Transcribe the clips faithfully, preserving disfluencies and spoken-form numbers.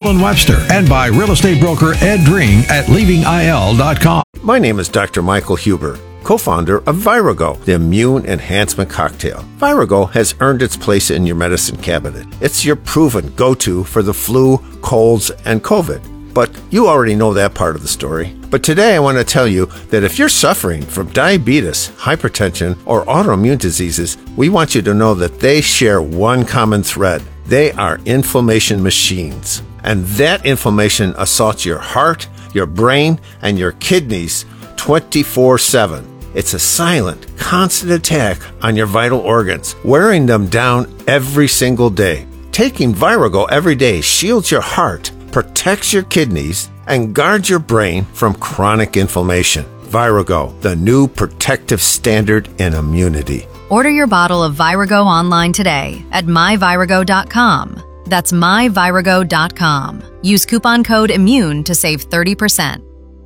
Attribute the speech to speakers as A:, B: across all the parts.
A: Carolyn Webster, and by real estate broker Ed Dring at leaving I L dot com.
B: My name is Doctor Michael Huber, co-founder of Virago, the immune enhancement cocktail. Virago has earned its place in your medicine cabinet. It's your proven go-to for the flu, colds, and COVID. But you already know that part of the story. But today I want to tell you that if you're suffering from diabetes, hypertension, or autoimmune diseases, we want you to know that they share one common thread. They are inflammation machines. And that inflammation assaults your heart, your brain, and your kidneys twenty-four seven. It's a silent, constant attack on your vital organs, wearing them down every single day. Taking Virago every day shields your heart, protects your kidneys, and guards your brain from chronic inflammation. Virago, the new protective standard in immunity.
C: Order your bottle of Virago online today at my virago dot com. That's my virago dot com. Use coupon code IMMUNE to save thirty percent.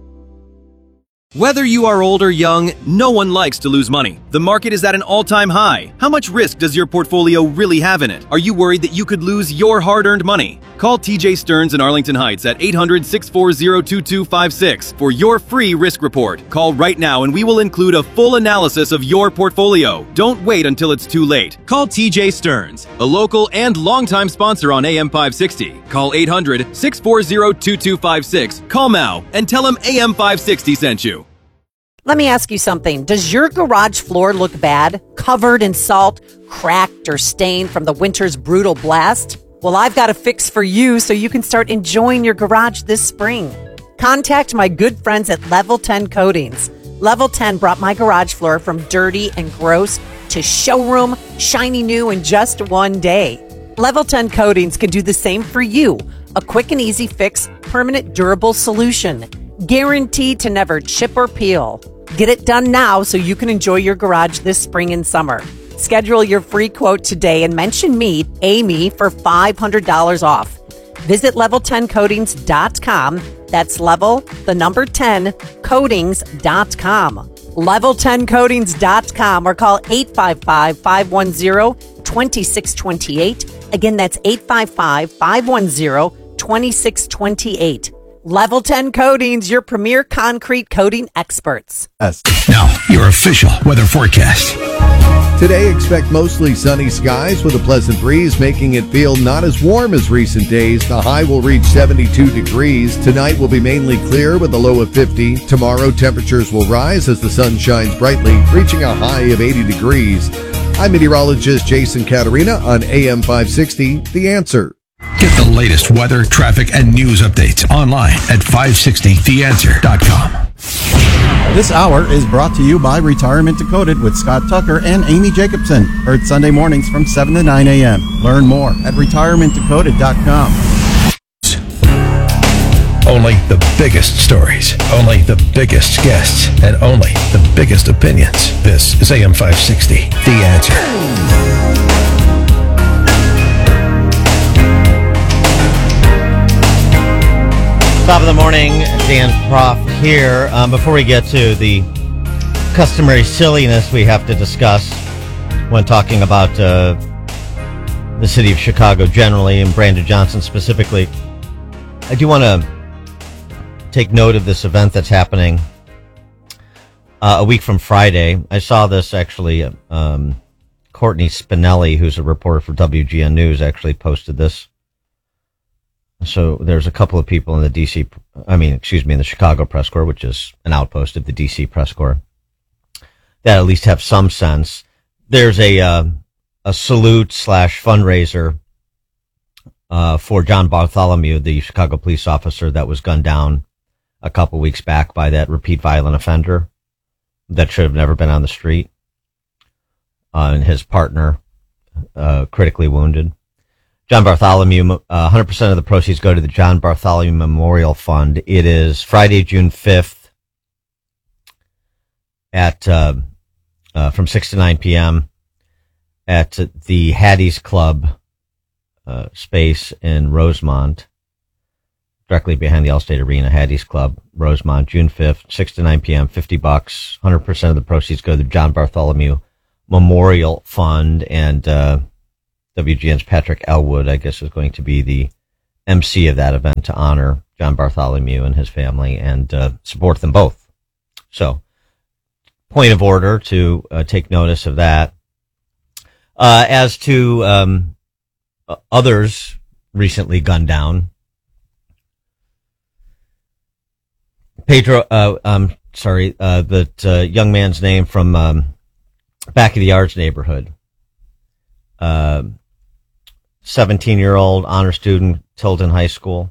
D: Whether you are old or young, no one likes to lose money. The market is at an all-time high. How much risk does your portfolio really have in it? Are you worried that you could lose your hard-earned money? Call T J Stearns in Arlington Heights at eight hundred, six four zero, two two five six for your free risk report. Call right now and we will include a full analysis of your portfolio. Don't wait until it's too late. Call T J Stearns, a local and longtime sponsor on A M five sixty. Call eight hundred, six four zero, two two five six. Call now and tell them A M five sixty sent you.
E: Let me ask you something. Does your garage floor look bad? Covered in salt, cracked, or stained from the winter's brutal blast? Well, I've got a fix for you so you can start enjoying your garage this spring. Contact my good friends at Level ten Coatings. Level ten brought my garage floor from dirty and gross to showroom, shiny new in just one day. Level ten Coatings can do the same for you. A quick and easy fix, permanent durable solution. Guaranteed to never chip or peel. Get it done now so you can enjoy your garage this spring and summer. Schedule your free quote today and mention me, Amy, for five hundred dollars off. Visit level ten coatings dot com. That's level, the number ten, coatings dot com. level ten coatings dot com or call eight five five, five one zero, two six two eight. Again, that's eight five five, five one zero, two six two eight. Level ten Coatings, your premier concrete coating experts.
A: Yes. Now, your official weather forecast.
F: Today, expect mostly sunny skies with a pleasant breeze, making it feel not as warm as recent days. The high will reach seventy-two degrees. Tonight will be mainly clear with a low of fifty. Tomorrow, temperatures will rise as the sun shines brightly, reaching a high of eighty degrees. I'm meteorologist Jason Caterina on A M five sixty, The Answer.
A: Get the latest weather, traffic, and news updates online at five sixty the answer dot com.
G: This hour is brought to you by Retirement Decoded with Scott Tucker and Amy Jacobson. Heard Sunday mornings from seven to nine a.m. Learn more at retirement decoded dot com.
A: Only the biggest stories, only the biggest guests, and only the biggest opinions. This is A M five sixty, The Answer.
H: Top of the morning, Dan Proft here. Um, before we get to the customary silliness we have to discuss when talking about uh, the city of Chicago generally and Brandon Johnson specifically, I do want to take note of this event that's happening uh, a week from Friday. I saw this actually. Um, Courtney Spinelli, who's a reporter for W G N News, actually posted this. So there's a couple of people in the D C, I mean, excuse me, in the Chicago Press Corps, which is an outpost of the D C Press Corps, that at least have some sense. There's a uh, a salute slash fundraiser uh, for John Bartholomew, the Chicago police officer that was gunned down a couple weeks back by that repeat violent offender that should have never been on the street, uh, and his partner uh, critically wounded. John Bartholomew, uh, one hundred percent of the proceeds go to the John Bartholomew Memorial Fund. It is Friday, June fifth at uh, uh, from six to nine p.m. at the Hattie's Club uh, space in Rosemont, directly behind the Allstate Arena. Hattie's Club, Rosemont, June fifth, six to nine p.m., fifty bucks. one hundred percent of the proceeds go to the John Bartholomew Memorial Fund, and uh, W G N's Patrick Elwood, I guess, is going to be the M C of that event to honor John Bartholomew and his family and uh, support them both. So, point of order to uh, take notice of that. Uh, as to um, others recently gunned down, Pedro, uh, um, sorry, uh, that uh, young man's name from um, Back of the Yards neighborhood. Uh, seventeen-year-old honor student, Tilden High School.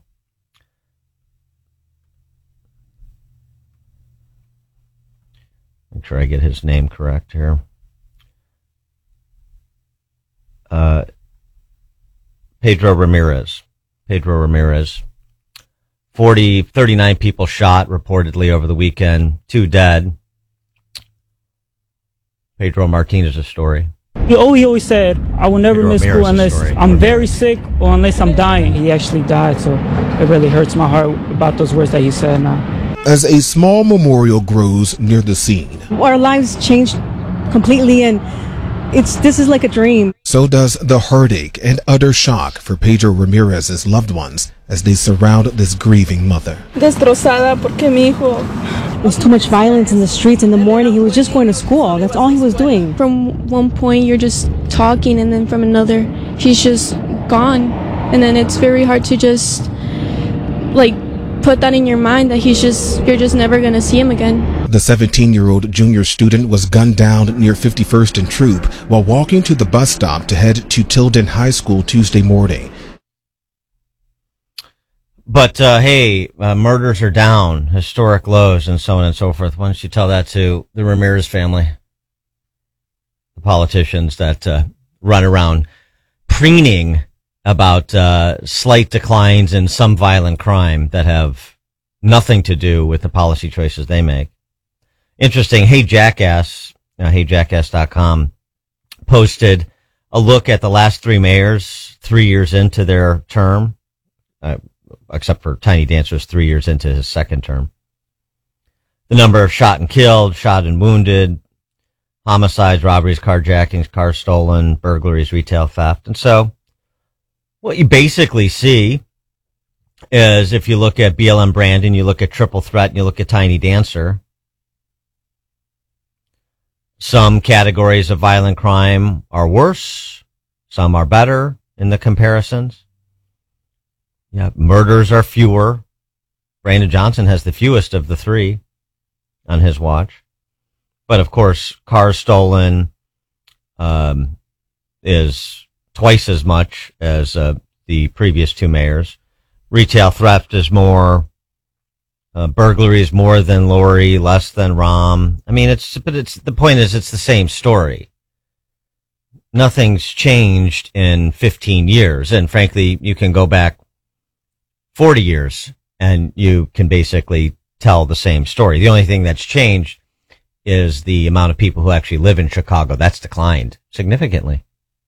H: Make sure I get his name correct here. Uh, Pedro Ramirez. Pedro Ramirez. forty, thirty-nine people shot reportedly over the weekend. Two dead. Pedro Martinez's story.
I: He always, he always said, I will never
H: Pedro
I: miss school
H: Ramirez's
I: unless
H: story.
I: I'm very sick or unless I'm dying. He actually died, so it really hurts my heart about those words that he said now.
J: As a small memorial grows near the scene,
K: our lives changed completely, and it's this is like a dream.
J: So does the heartache and utter shock for Pedro Ramirez's loved ones as they surround this grieving mother.
K: Destrozada porque mi hijo. There was too much violence in the streets in the morning. He was just going to school. That's all he was doing.
L: From one point you're just talking, and then from another he's just gone, and then it's very hard to just like put that in your mind that he's just you're just never going to see him again.
J: The seventeen-year-old junior student was gunned down near fifty-first and Troop while walking to the bus stop to head to Tilden High School Tuesday morning.
H: But, uh, hey, uh, murders are down, historic lows, and so on and so forth. Why don't you tell that to the Ramirez family? The politicians that uh, run around preening about uh, slight declines in some violent crime that have nothing to do with the policy choices they make. Interesting. Hey Jackass, uh, hey jackass dot com posted a look at the last three mayors three years into their term, uh, except for Tiny Dancer's three years into his second term. The number of shot and killed, shot and wounded, homicides, robberies, carjackings, cars stolen, burglaries, retail theft. And so what you basically see is if you look at B L M Brandon, you look at Triple Threat, and you look at Tiny Dancer, some categories of violent crime are worse, some are better in the comparisons. Yeah, murders are fewer. Brandon Johnson has the fewest of the three on his watch. But of course, cars stolen um, is twice as much as uh, the previous two mayors. Retail theft is more. Uh, burglary is more than Lori, less than Rahm. I mean, it's, but it's, the point is it's the same story. Nothing's changed in fifteen years. And frankly, you can go back forty years and you can basically tell the same story. The only thing that's changed is the amount of people who actually live in Chicago. That's declined significantly.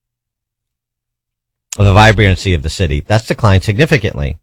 H: The vibrancy of the city, that's declined significantly.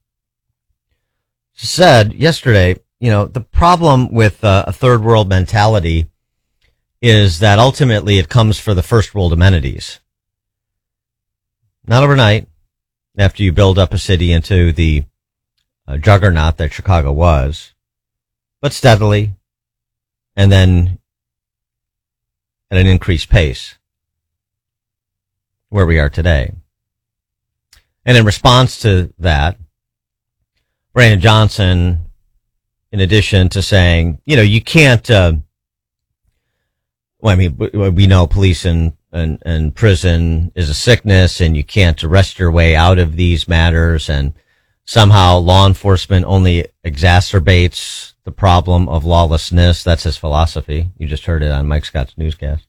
H: Said yesterday, you know, the problem with uh, a third world mentality is that ultimately it comes for the first world amenities. Not overnight, after you build up a city into the uh, juggernaut that Chicago was, but steadily, and then at an increased pace, where we are today. And in response to that, Brandon Johnson, in addition to saying, you know, you can't, uh, well, I mean, we know police and, and, and prison is a sickness and you can't arrest your way out of these matters, and somehow law enforcement only exacerbates the problem of lawlessness. That's his philosophy. You just heard it on Mike Scott's newscast.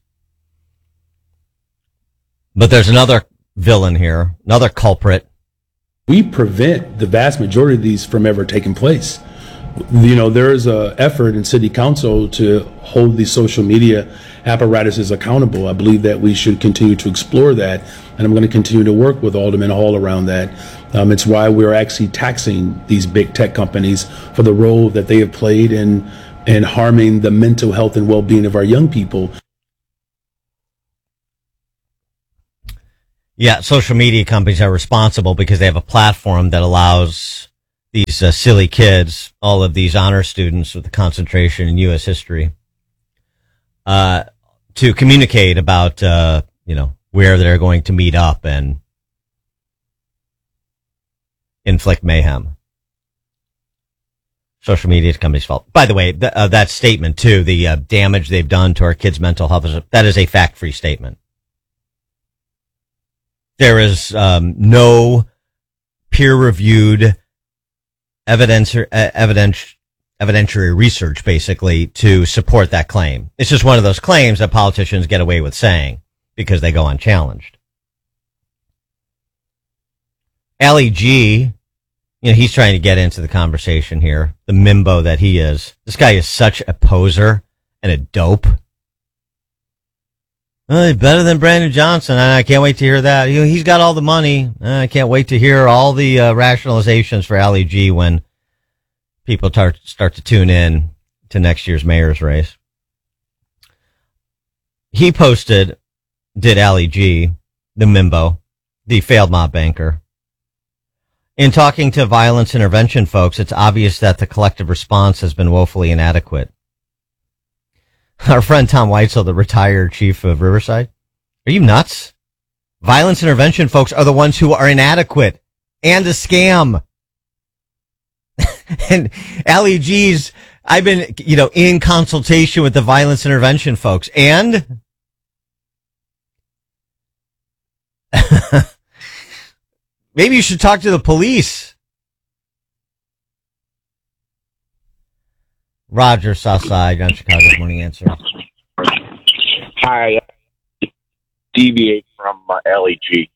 H: But there's another villain here, another culprit.
M: We prevent the vast majority of these from ever taking place. You know, there is a effort in city council to hold the social media apparatuses accountable. I believe that we should continue to explore that, and I'm going to continue to work with Alderman Hall around that. Um, it's why we're actually taxing these big tech companies for the role that they have played in, in harming the mental health and well-being of our young people.
H: Yeah, social media companies are responsible because they have a platform that allows these uh, silly kids, all of these honor students with a concentration in U S history, uh, to communicate about, uh, you know, where they're going to meet up and inflict mayhem. Social media companies' fault. By the way, th- uh, that statement too, the uh, damage they've done to our kids' mental health, is a, that is a fact-free statement. There is um, no peer-reviewed evidence, uh, evidence, evidentiary research, basically, to support that claim. It's just one of those claims that politicians get away with saying because they go unchallenged. Ali G, you know, he's trying to get into the conversation here, the mimbo that he is. This guy is such a poser and a dope. Oh, he's better than Brandon Johnson. I can't wait to hear that. He's got all the money. I can't wait to hear all the uh, rationalizations for Ali G when people tar- start to tune in to next year's mayor's race. He posted, did Ali G, the mimbo, the failed mob banker. In talking to violence intervention folks, it's obvious that the collective response has been woefully inadequate. Our friend Tom Weitzel, the retired chief of Riverside, are you nuts? Violence intervention folks are the ones who are inadequate and a scam. And Ali G's, I've been, you know, in consultation with the violence intervention folks, and maybe you should talk to the police. Roger, Southside, on Chicago's Morning Answer.
N: Hi. Deviate from uh, L E G.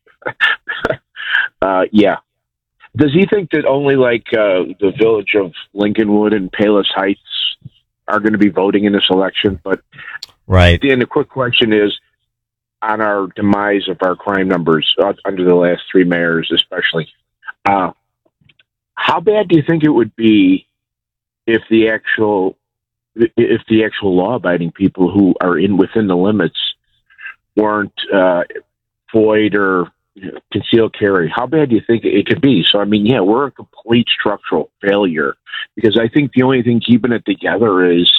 N: uh, yeah. Does he think that only like uh, the village of Lincolnwood and Palos Heights are going to be voting in this election? But
H: right.
N: Then the quick question is, on our demise of our crime numbers uh, under the last three mayors, especially, uh, how bad do you think it would be if the actual if the actual law-abiding people who are in within the limits weren't uh, void or you know, concealed carry? How bad do you think it could be? So, I mean, yeah, we're a complete structural failure because I think the only thing keeping it together is,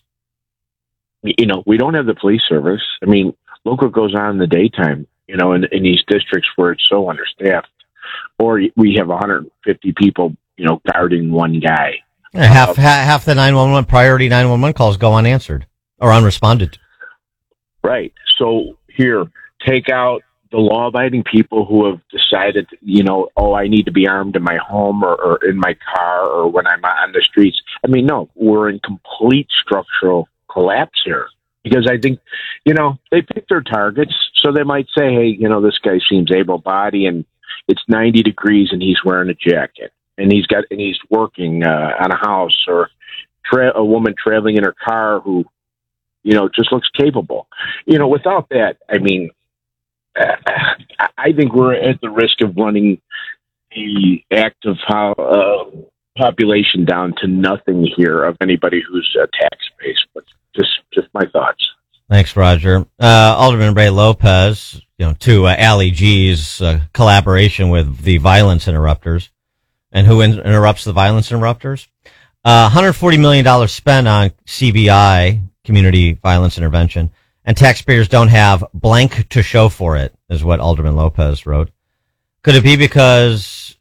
N: you know, we don't have the police service. I mean, look what goes on in the daytime, you know, in, in these districts where it's so understaffed. Or we have one hundred fifty people, you know, guarding one guy.
H: Yeah, half, uh, half half the nine one one priority nine one one calls go unanswered or unresponded.
N: Right. So here, take out the law-abiding people who have decided, you know, oh, I need to be armed in my home or, or in my car or when I'm on the streets. I mean, no, we're in complete structural collapse here. Because I think, you know, they pick their targets, so they might say, hey, you know, this guy seems able-bodied and it's ninety degrees and he's wearing a jacket and he's got and he's working uh, on a house, or tra- a woman traveling in her car who, you know, just looks capable. You know, without that, I mean, uh, I think we're at the risk of running the active uh, population down to nothing here of anybody who's a tax base. But just, just my thoughts.
H: Thanks, Roger. Uh, Alderman Ray Lopez, you know, to uh, Ali G's uh, collaboration with the violence interrupters. And who in- interrupts the violence interrupters? Uh, one hundred forty million dollars spent on C V I, community violence intervention, and taxpayers don't have blank to show for it, is what Alderman Lopez wrote. Could it be because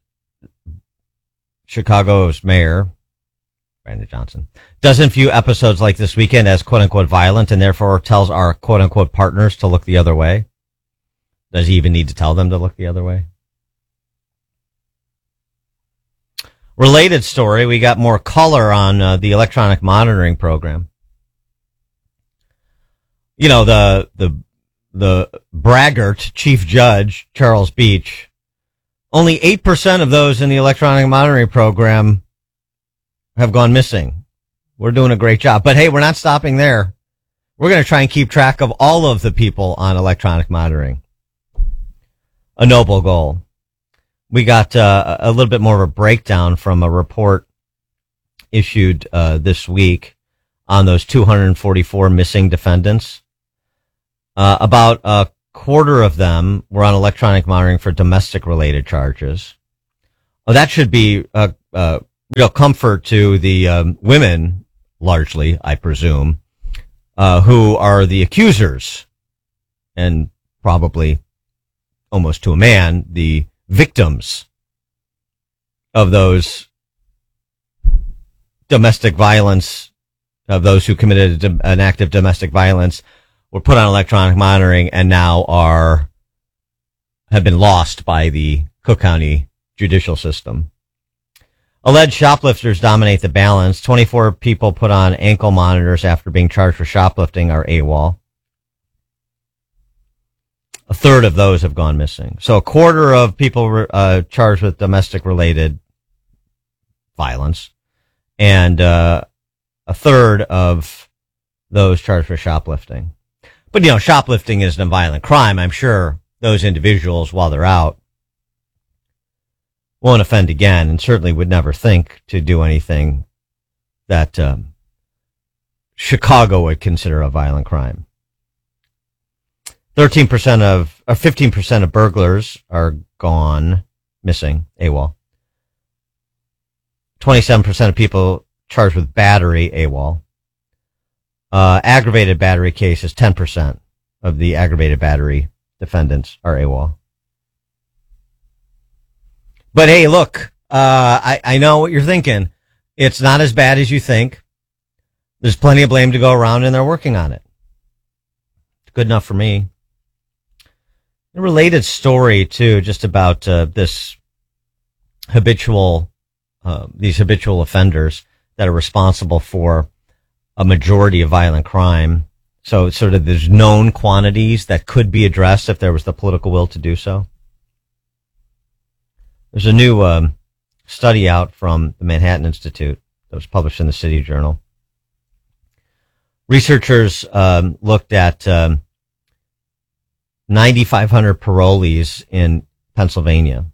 H: Chicago's mayor, Brandon Johnson, doesn't view episodes like this weekend as quote-unquote violent and therefore tells our quote-unquote partners to look the other way? Does he even need to tell them to look the other way? Related story, we got more color on uh, the electronic monitoring program. You know, the the the braggart chief judge, Charles Beach, only eight percent of those in the electronic monitoring program have gone missing. We're doing a great job. But hey, we're not stopping there. We're going to try and keep track of all of the people on electronic monitoring. A noble goal. We got uh, a little bit more of a breakdown from a report issued uh, this week on those two hundred forty-four missing defendants. Uh, about a quarter of them were on electronic monitoring for domestic-related charges. Oh, that should be a, a real comfort to the um, women, largely, I presume, uh, who are the accusers, and probably almost to a man, the victims of those domestic violence, of those who committed an act of domestic violence, were put on electronic monitoring and now are, have been lost by the Cook County judicial system. Alleged shoplifters dominate the balance. twenty-four people put on ankle monitors after being charged for shoplifting are AWOL. A third of those have gone missing. So a quarter of people uh, charged with domestic-related violence, and uh, a third of those charged for shoplifting. But, you know, shoplifting isn't a violent crime. I'm sure those individuals, while they're out, won't offend again, and certainly would never think to do anything that um, Chicago would consider a violent crime. thirteen percent of, or fifteen percent of burglars are gone, missing, AWOL. twenty-seven percent of people charged with battery, AWOL. Uh, aggravated battery cases, ten percent of the aggravated battery defendants are AWOL. But hey, look, uh, I, I know what you're thinking. It's not as bad as you think. There's plenty of blame to go around, and they're working on it. It's good enough for me. A related story, too, just about uh, this habitual, uh, these habitual offenders that are responsible for a majority of violent crime. So sort of there's known quantities that could be addressed if there was the political will to do so. There's a new um, study out from the Manhattan Institute that was published in the City Journal. Researchers um, looked at um, ninety-five hundred parolees in Pennsylvania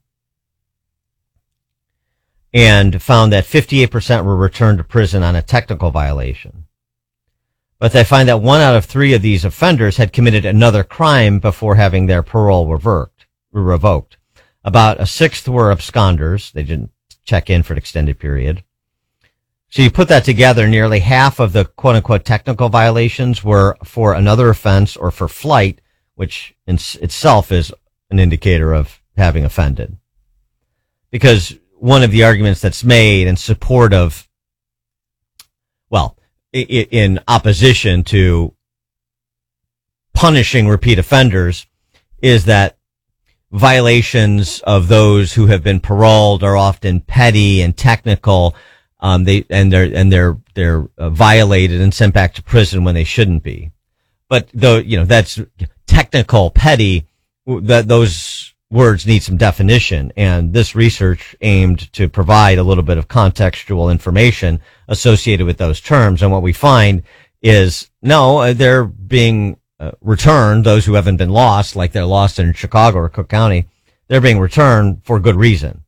H: and found that fifty-eight percent were returned to prison on a technical violation. But they find that one out of three of these offenders had committed another crime before having their parole revoked. revoked. About a sixth were absconders. They didn't check in for an extended period. So you put that together, nearly half of the quote-unquote technical violations were for another offense or for flight, which in itself is an indicator of having offended. Because one of the arguments that's made in support of, well, in opposition to punishing repeat offenders is that violations of those who have been paroled are often petty and technical. Um, they, and they're, and they're, they're uh, violated and sent back to prison when they shouldn't be. But though, you know, that's technical, petty, that those words need some definition. And this research aimed to provide a little bit of contextual information associated with those terms. And what we find is, no, they're being uh, returned, those who haven't been lost, like they're lost in Chicago or Cook County, they're being returned for good reason.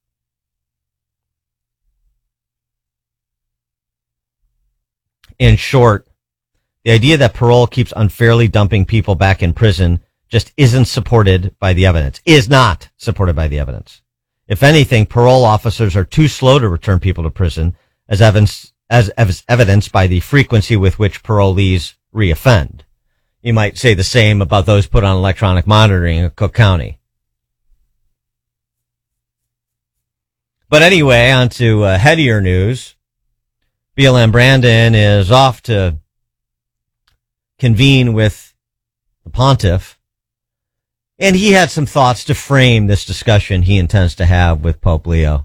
H: In short, the idea that parole keeps unfairly dumping people back in prison just isn't supported by the evidence, is not supported by the evidence. If anything, parole officers are too slow to return people to prison, as evidence, as, as evidenced by the frequency with which parolees reoffend. You might say the same about those put on electronic monitoring in Cook County. But anyway, on to uh, headier news. B L M Brandon is off to convene with the pontiff, and he had some thoughts to frame this discussion he intends to have with Pope Leo.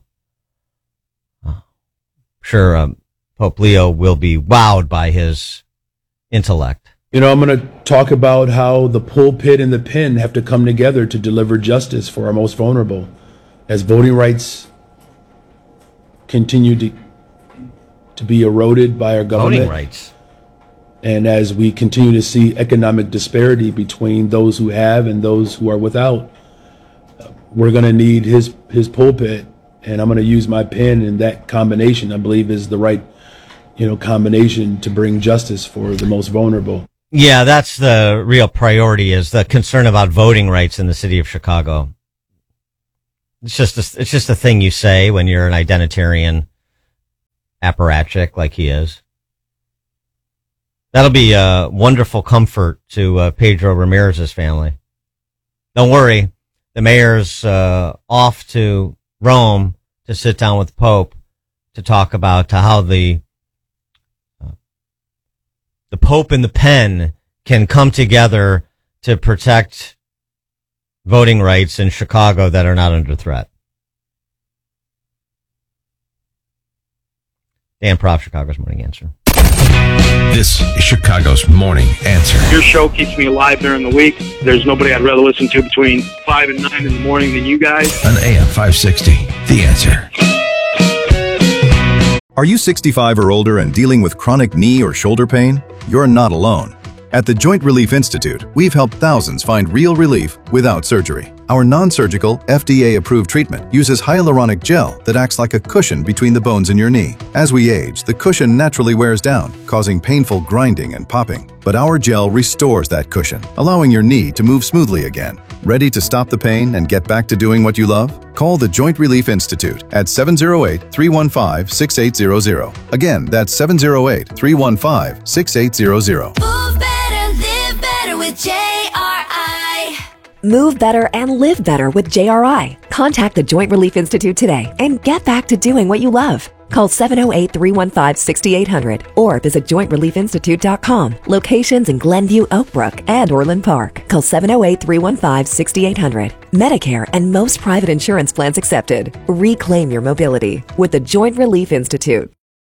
H: Sure, um, Pope Leo will be wowed by his intellect.
M: You know, I'm going to talk about how the pulpit and the pen have to come together to deliver justice for our most vulnerable. As voting rights continue to, to be eroded by our government.
H: Voting rights.
M: And as we continue to see economic disparity between those who have and those who are without, we're going to need his, his pulpit, and I'm going to use my pen, and that combination, I believe, is the right, you know, combination to bring justice for the most vulnerable.
H: Yeah, that's the real priority, is the concern about voting rights in the city of Chicago. It's just a, it's just a thing you say when you're an identitarian apparatchik like he is. That'll be a wonderful comfort to uh, Pedro Ramirez's family. Don't worry, the mayor's uh, off to Rome to sit down with the Pope to talk about how the uh, the Pope and the pen can come together to protect voting rights in Chicago that are not under threat. Dan Proft, Chicago's Morning Answer.
A: This is Chicago's Morning Answer.
O: Your show keeps me alive during the week. There's nobody I'd rather listen to between five and nine in the morning than you guys.
A: On A M five sixty, The Answer.
P: Are you sixty-five or older and dealing with chronic knee or shoulder pain? You're not alone. At the Joint Relief Institute, we've helped thousands find real relief without surgery. Our non-surgical, F D A-approved treatment uses hyaluronic gel that acts like a cushion between the bones in your knee. As we age, the cushion naturally wears down, causing painful grinding and popping. But our gel restores that cushion, allowing your knee to move smoothly again. Ready to stop the pain and get back to doing what you love? Call the Joint Relief Institute at seven oh eight, three one five, six eight zero zero. Again, that's seven oh eight, three one five, six eight zero zero.
Q: Move better, live better with J R I.
R: Move better and live better with J R I. Contact the Joint Relief Institute today and get back to doing what you love. Call seven oh eight, three one five, six eight zero zero or visit joint relief institute dot com. Locations in Glenview, Oakbrook, and Orland Park. Call seven oh eight, three one five, six eight zero zero. Medicare and most private insurance plans accepted. Reclaim your mobility with the Joint Relief Institute.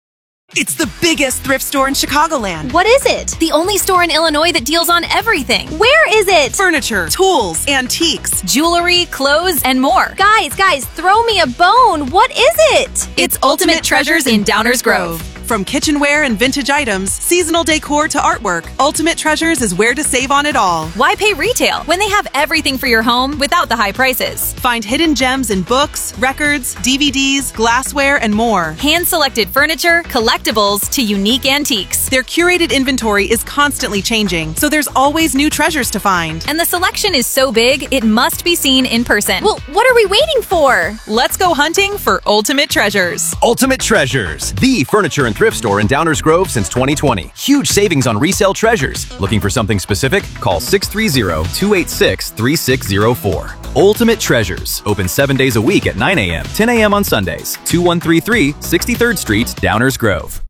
S: It's the biggest thrift store in Chicagoland.
T: What is it? The only store in Illinois that deals on everything. Where is it?
S: Furniture, tools, antiques,
T: jewelry, clothes, and more. Guys, guys, throw me a bone. What is it?
S: It's, it's Ultimate, Ultimate Treasures in Downers Grove. From kitchenware and vintage items, seasonal decor to artwork, Ultimate Treasures is where to save on it all.
T: Why pay retail when they have everything for your home without the high prices?
S: Find hidden gems in books, records, D V Ds, glassware, and more.
T: Hand-selected furniture, collectibles, to unique antiques.
S: Their curated inventory is constantly changing, so there's always new treasures to find.
T: And the selection is so big, it must be seen in person. Well, what are we waiting for?
S: Let's go hunting for Ultimate Treasures.
D: Ultimate Treasures, the furniture and thrift store in Downers Grove since twenty twenty. Huge savings on resale treasures. Looking for something specific? Call six three zero, two eight six, three six zero four. Ultimate Treasures, open seven days a week at nine a.m., ten a.m. on Sundays. two one three three, sixty-third Street, Downers Grove.